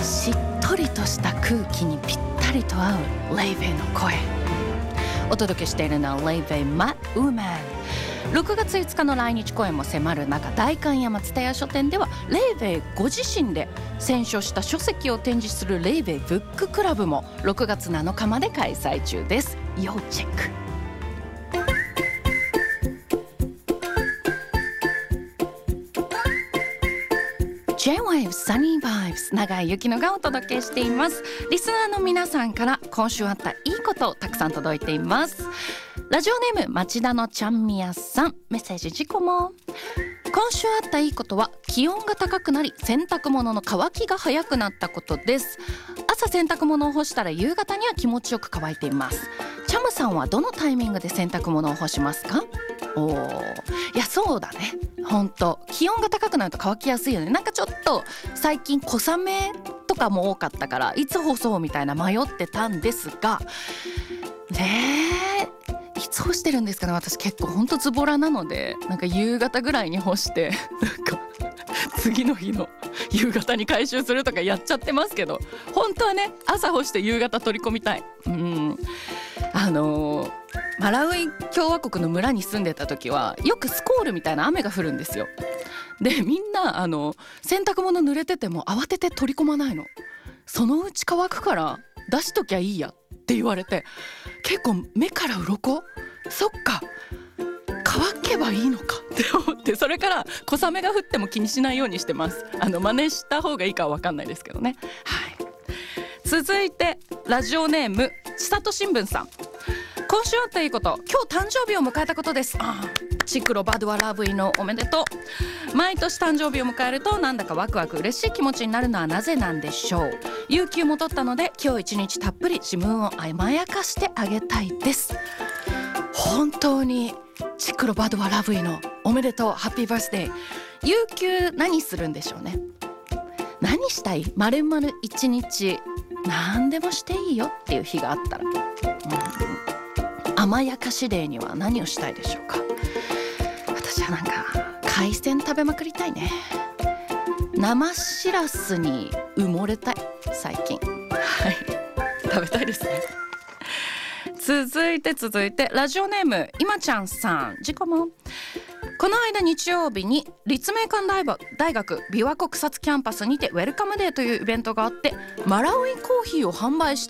しっとりとした空気にぴったりと合うレイベイの声。お届けしているのはレイベイマッウーマン。6月5日の来日公演も迫る中、代官山蔦屋書店ではレイベイご自身で選書した書籍を展示するレイベイブッククラブも6月7日まで開催中です。要チェック。J-Wave Sunny Vibes 永井雪乃がお届けしています。リスナーの皆さんから今週あったいいことたくさん届いています。ラジオネーム町田のちゃんみやさん、メッセージ事故も。今週あったいいことは気温が高くなり洗濯物の乾きが早くなったことです。朝洗濯物を干したら夕方には気持ちよく乾いています。チャムさんはどのタイミングで洗濯物を干しますか？いやそうだね、本当気温が高くなると乾きやすいよね。なんかちょっと最近小雨とかも多かったからいつ干そうみたいな迷ってたんですがねえ、いつ干してるんですかね。私結構本当ズボラなので、なんか夕方ぐらいに干してなんか次の日の夕方に回収するとかやっちゃってますけど、本当はね朝干して夕方取り込みたい。マラウイ共和国の村に住んでた時はよくスコールみたいな雨が降るんですよ。でみんな洗濯物濡れてても慌てて取り込まないの。そのうち乾くから出しときゃいいやって言われて、結構目から鱗、そっか乾けばいいのかって思って、それから小雨が降っても気にしないようにしてます。真似した方がいいかは分かんないですけどね。はい、続いてラジオネーム千里新聞さん。今週あったいいこと、今日誕生日を迎えたことです。チクロバドワラブイのおめでとう。毎年誕生日を迎えるとなんだかワクワク嬉しい気持ちになるのはなぜなんでしょう。有給も取ったので今日一日たっぷり自分を甘やかしてあげたいです。本当にチクロバドワラブイのおめでとう、ハッピーバースデー。有給何するんでしょうね。何したい？丸々一日何でもしていいよっていう日があったら、甘やかしデーには何をしたいでしょうか。私はなんか海鮮食べまくりたいね。生しらすに埋もれたい最近。はい、食べたいですね。続いてラジオネーム今ちゃんさん、事故も。この間日曜日に立命館大学琵琶湖草津キャンパスにてウェルカムデーというイベントがあって、マラウイコーヒーを販売し